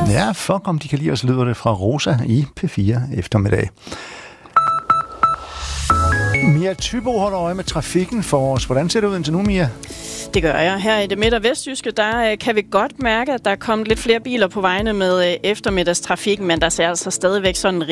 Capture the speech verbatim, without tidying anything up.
Ja, fuck om de kan lide os, lyder det fra Rosa i P fire eftermiddag. Mia Thybo holder øje med trafikken for os. Hvordan ser det ud indtil nu, Mia? Det gør jeg. Her i det midt- og vestjyske, der kan vi godt mærke, at der er kommet lidt flere biler på vejene med eftermiddagstrafikken, men der ser altså stadigvæk sådan